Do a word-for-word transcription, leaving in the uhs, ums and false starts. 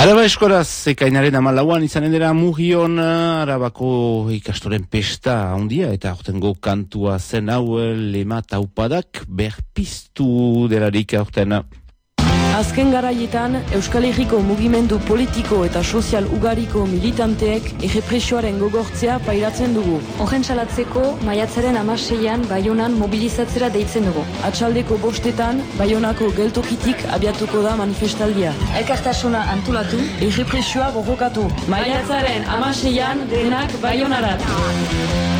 Araba eskoraz, ekainaren amalauan izanen dira Mugion Arabako ikastoren pesta handia eta aurtengo kantua zen hau lema taupadak berpiztu delarik aurten. Azken garaietan, Euskal Herriko mugimendu politiko eta sozial ugariko militanteek errepresioaren gogortzea pairatzen dugu. Horren salatzeko, maiatzaren hamaseian Baionan mobilizatzera deitzen dugu. Atxaldeko bostetan, Baionako geltokitik abiatuko da manifestaldia. Elkartasuna antolatu, errepresioa borrokatu. Maiatzaren hamaseian denak Baionarat.